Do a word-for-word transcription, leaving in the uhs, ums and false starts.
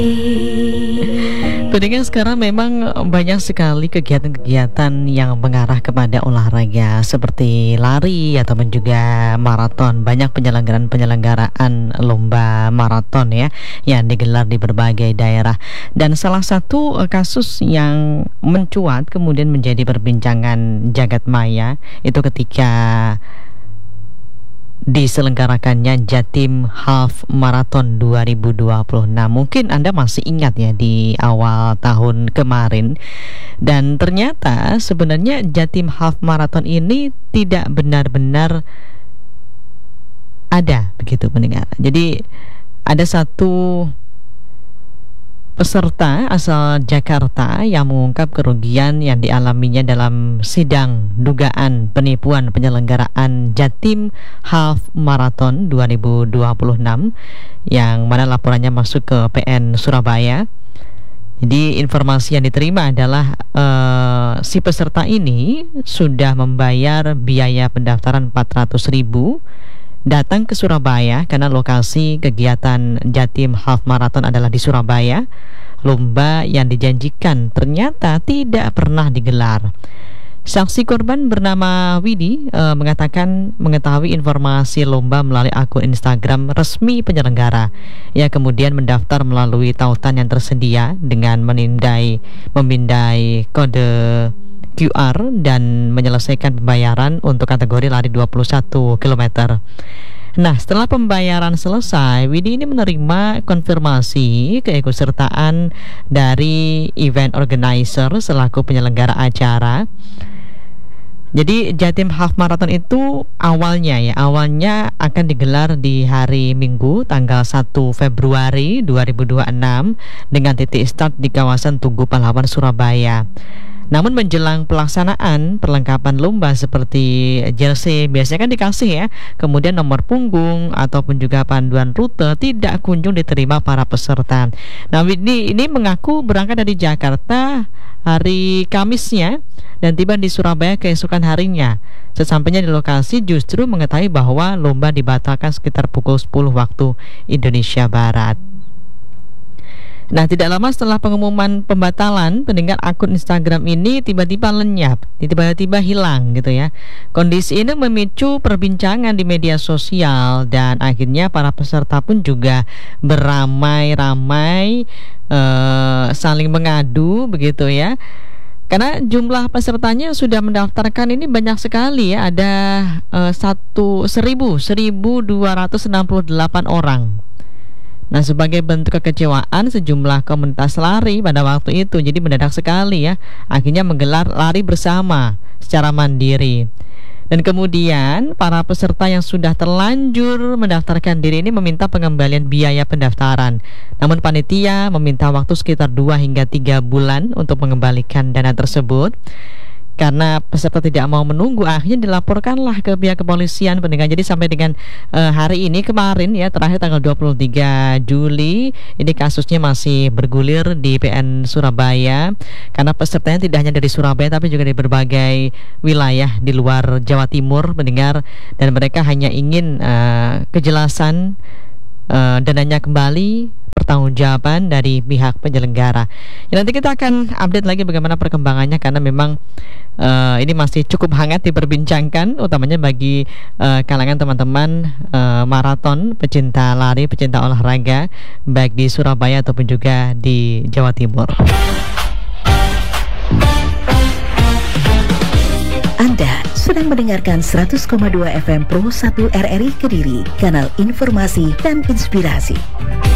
Pendengar, sekarang memang banyak sekali kegiatan-kegiatan yang mengarah kepada olahraga seperti lari ataupun juga maraton. Banyak penyelenggaraan-penyelenggaraan lomba maraton ya yang digelar di berbagai daerah. Dan salah satu eh, kasus yang mencuat kemudian menjadi perbincangan jagat maya itu ketika diselenggarakannya Jatim Half Marathon dua ribu dua puluh enam. Mungkin Anda masih ingat ya di awal tahun kemarin. Dan ternyata sebenarnya Jatim Half Marathon ini tidak benar-benar ada, begitu pendengar. Jadi ada satu peserta asal Jakarta yang mengungkap kerugian yang dialaminya dalam sidang dugaan penipuan penyelenggaraan Jatim Half Marathon dua ribu dua puluh enam yang mana laporannya masuk ke P N Surabaya. Jadi informasi yang diterima adalah uh, si peserta ini sudah membayar biaya pendaftaran empat ratus ribu, datang ke Surabaya karena lokasi kegiatan Jatim Half Marathon adalah di Surabaya. Lomba yang dijanjikan ternyata tidak pernah digelar. Saksi korban bernama Widi e, mengatakan mengetahui informasi lomba melalui akun Instagram resmi penyelenggara. Ia kemudian mendaftar melalui tautan yang tersedia dengan memindai memindai kode Q R dan menyelesaikan pembayaran untuk kategori lari dua puluh satu kilometer. Nah, setelah pembayaran selesai, Widi ini menerima konfirmasi keikutsertaan dari event organizer selaku penyelenggara acara. Jadi Jatim Half Marathon itu awalnya ya, awalnya akan digelar di hari Minggu tanggal satu Februari dua ribu dua puluh enam dengan titik start di kawasan Tugu Pahlawan, Surabaya. Namun menjelang pelaksanaan perlengkapan lomba seperti jersey biasanya kan dikasih ya, kemudian nomor punggung ataupun juga panduan rute tidak kunjung diterima para peserta. Nah, Widi ini mengaku berangkat dari Jakarta hari Kamisnya dan tiba di Surabaya keesokan harinya. Sesampainya di lokasi justru mengetahui bahwa lomba dibatalkan sekitar pukul sepuluh waktu Indonesia Barat. Nah, tidak lama setelah pengumuman pembatalan, pendengar, akun Instagram ini tiba-tiba lenyap, tiba-tiba hilang gitu ya. Kondisi ini memicu perbincangan di media sosial dan akhirnya para peserta pun juga beramai-ramai uh, saling mengadu begitu ya. Karena jumlah pesertanya sudah mendaftarkan ini banyak sekali ya, ada uh, satu seribu seribu dua ratus enam puluh delapan orang. Nah, sebagai bentuk kekecewaan sejumlah komunitas lari pada waktu itu, jadi mendadak sekali ya, akhirnya menggelar lari bersama secara mandiri. Dan kemudian para peserta yang sudah terlanjur mendaftarkan diri ini meminta pengembalian biaya pendaftaran. Namun panitia meminta waktu sekitar dua hingga tiga bulan untuk mengembalikan dana tersebut. Karena peserta tidak mau menunggu, akhirnya dilaporkanlah ke pihak kepolisian, pendengar. Jadi sampai dengan uh, hari ini kemarin ya, terakhir tanggal dua puluh tiga Juli, ini kasusnya masih bergulir di P N Surabaya. Karena pesertanya tidak hanya dari Surabaya tapi juga dari berbagai wilayah di luar Jawa Timur, pendengar. Dan mereka hanya ingin uh, kejelasan uh, dananya kembali, pertanggungjawaban dari pihak penyelenggara. Ya, nanti kita akan update lagi bagaimana perkembangannya karena memang uh, ini masih cukup hangat diperbincangkan, utamanya bagi uh, kalangan teman-teman uh, maraton, pecinta lari, pecinta olahraga, baik di Surabaya ataupun juga di Jawa Timur. Anda sedang mendengarkan seratus koma dua F M Pro satu R R I Kediri, kanal informasi dan inspirasi.